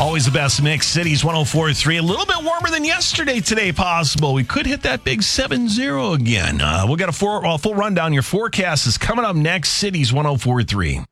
Always the best mix. Cities 104.3. A little bit warmer than yesterday today, possible. We could hit that big 7-0 again. We'll get a full rundown. Your forecast is coming up next. Cities 104.3.